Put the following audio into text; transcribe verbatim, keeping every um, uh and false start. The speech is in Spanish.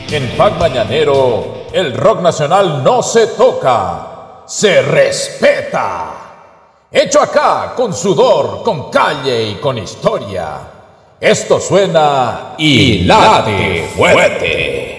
En Pack Mañanero, el rock nacional no se toca, se respeta. Hecho acá, con sudor, con calle y con historia. Esto suena y late fuerte.